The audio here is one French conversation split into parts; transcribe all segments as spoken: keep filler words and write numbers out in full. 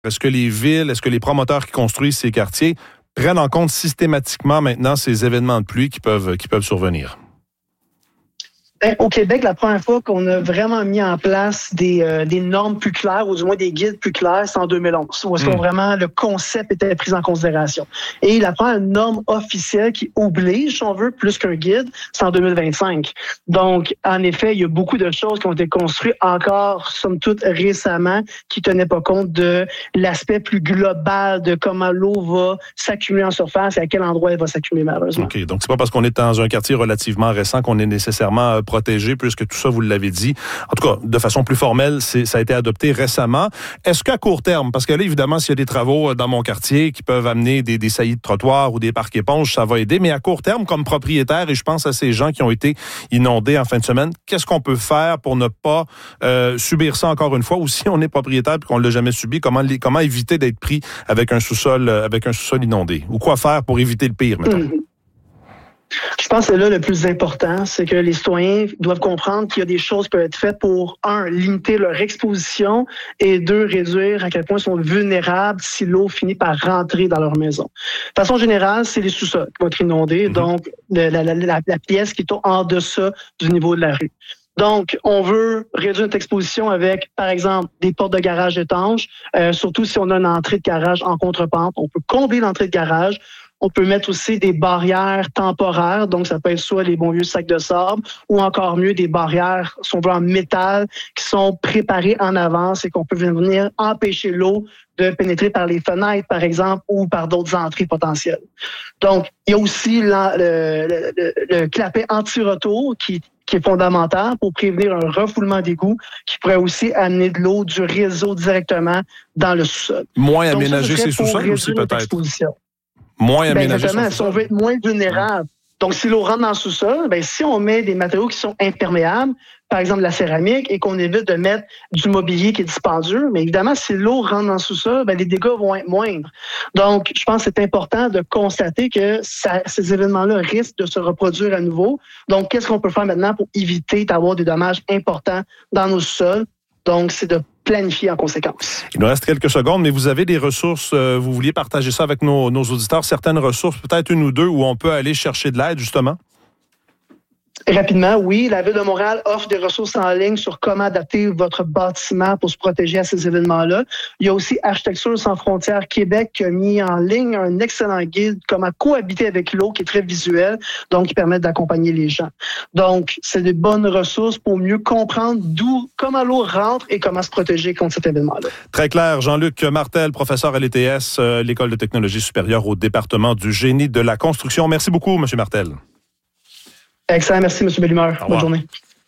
Est-ce que les villes, est-ce que les promoteurs qui construisent ces quartiers prennent en compte systématiquement maintenant ces événements de pluie qui peuvent, qui peuvent survenir? Au Québec, la première fois qu'on a vraiment mis en place des, euh, des normes plus claires, ou du moins des guides plus clairs, c'est en deux mille onze, où est-ce mmh. que vraiment le concept était pris en considération. Et la première norme officielle qui oblige, si on veut, plus qu'un guide, c'est en deux mille vingt-cinq. Donc, en effet, il y a beaucoup de choses qui ont été construites encore, somme toute, récemment, qui tenaient pas compte de l'aspect plus global de comment l'eau va s'accumuler en surface et à quel endroit elle va s'accumuler, malheureusement. OK. Donc, c'est pas parce qu'on est dans un quartier relativement récent qu'on est nécessairement protégé, puisque tout ça, vous l'avez dit. En tout cas, de façon plus formelle, c'est, ça a été adopté récemment. Est-ce qu'à court terme, parce que là, évidemment, s'il y a des travaux dans mon quartier qui peuvent amener des, des saillies de trottoir ou des parcs éponges, ça va aider, mais à court terme, comme propriétaire, et je pense à ces gens qui ont été inondés en fin de semaine, qu'est-ce qu'on peut faire pour ne pas euh, subir ça encore une fois, ou si on est propriétaire et qu'on ne l'a jamais subi, comment, comment éviter d'être pris avec un sous-sol, avec un sous-sol inondé? Ou quoi faire pour éviter le pire, mettons? Mmh. Je pense que là, le plus important, c'est que les citoyens doivent comprendre qu'il y a des choses qui peuvent être faites pour, un, limiter leur exposition et deux, réduire à quel point ils sont vulnérables si l'eau finit par rentrer dans leur maison. De façon générale, c'est les sous-sols qui vont être inondés, mm-hmm. donc la, la, la, la, la pièce qui est en deçà du niveau de la rue. Donc, on veut réduire notre exposition avec, par exemple, des portes de garage étanches, euh, surtout si on a une entrée de garage en contrepente. On peut combler l'entrée de garage. On peut mettre aussi des barrières temporaires, donc ça peut être soit les bons vieux sacs de sable ou encore mieux des barrières, si on veut, en métal qui sont préparées en avance et qu'on peut venir empêcher l'eau de pénétrer par les fenêtres, par exemple, ou par d'autres entrées potentielles. Donc, il y a aussi la, le, le, le, le clapet anti-retour qui qui est fondamental pour prévenir un refoulement d'égout qui pourrait aussi amener de l'eau du réseau directement dans le sous-sol. Moins aménager ces sous-sols aussi, peut-être? Moins aménagé. Ben si on veut être moins vulnérable. Donc, si l'eau rentre dans le sous-sol, ben si on met des matériaux qui sont imperméables, par exemple la céramique, et qu'on évite de mettre du mobilier qui est dispendieux, mais évidemment, si l'eau rentre dans le sous-sol, ben les dégâts vont être moindres. Donc, je pense que c'est important de constater que ça, ces événements-là risquent de se reproduire à nouveau. Donc, qu'est-ce qu'on peut faire maintenant pour éviter d'avoir des dommages importants dans nos sous-sols? Donc, c'est de planifier en conséquence. Il nous reste quelques secondes, mais vous avez des ressources, euh, vous vouliez partager ça avec nos, nos auditeurs, certaines ressources, peut-être une ou deux, où on peut aller chercher de l'aide, justement? Rapidement, oui. La Ville de Montréal offre des ressources en ligne sur comment adapter votre bâtiment pour se protéger à ces événements-là. Il y a aussi Architecture sans frontières Québec qui a mis en ligne un excellent guide comment cohabiter avec l'eau qui est très visuel, donc qui permet d'accompagner les gens. Donc, c'est des bonnes ressources pour mieux comprendre d'où, comment l'eau rentre et comment se protéger contre cet événement-là. Très clair. Jean-Luc Martel, professeur à l'E T S, euh, l'École de technologie supérieure au département du génie de la construction. Merci beaucoup, M. Martel. Excellent, merci, M. Bellemare. Bonne journée.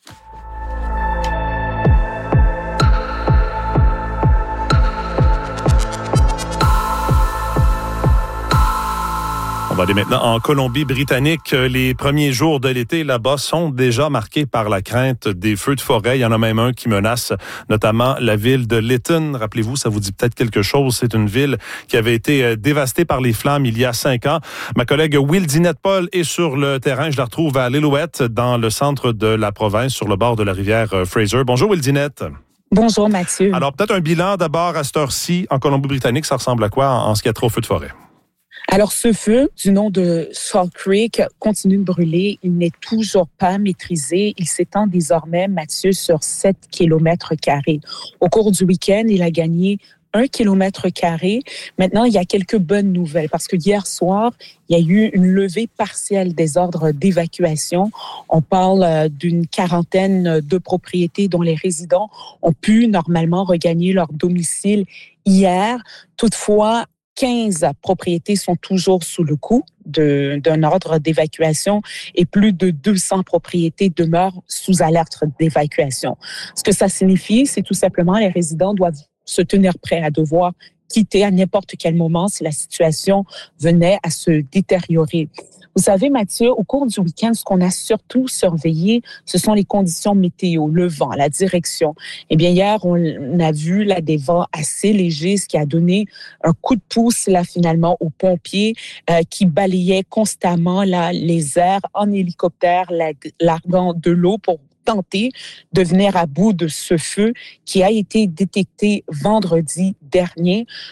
On va aller maintenant en Colombie-Britannique. Les premiers jours de l'été là-bas sont déjà marqués par la crainte des feux de forêt. Il y en a même un qui menace notamment la ville de Lytton. Rappelez-vous, ça vous dit peut-être quelque chose. C'est une ville qui avait été dévastée par les flammes il y a cinq ans. Ma collègue Will Dinette-Paul est sur le terrain. Je la retrouve à Lillooet, dans le centre de la province, sur le bord de la rivière Fraser. Bonjour Will Dinette. Bonjour Mathieu. Alors peut-être un bilan d'abord à cette heure-ci en Colombie-Britannique. Ça ressemble à quoi en, en ce qui a trait aux feux de forêt? Alors, ce feu, du nom de Salt Creek, continue de brûler. Il n'est toujours pas maîtrisé. Il s'étend désormais, Mathieu, sur sept kilomètres carrés. Au cours du week-end, il a gagné un kilomètre carré. Maintenant, il y a quelques bonnes nouvelles parce que hier soir, il y a eu une levée partielle des ordres d'évacuation. On parle d'une quarantaine de propriétés dont les résidents ont pu normalement regagner leur domicile hier. Toutefois, quinze propriétés sont toujours sous le coup de, d'un ordre d'évacuation et plus de deux cents propriétés demeurent sous alerte d'évacuation. Ce que ça signifie, c'est tout simplement les résidents doivent se tenir prêts à devoir quitter à n'importe quel moment si la situation venait à se détériorer. Vous savez, Mathieu, au cours du week-end, ce qu'on a surtout surveillé, ce sont les conditions météo, le vent, la direction. Eh bien, hier, on a vu là des vents assez légers, ce qui a donné un coup de pouce là finalement aux pompiers euh, qui balayaient constamment là les airs en hélicoptère, la, larguant de l'eau pour tenter de venir à bout de ce feu qui a été détecté vendredi dernier.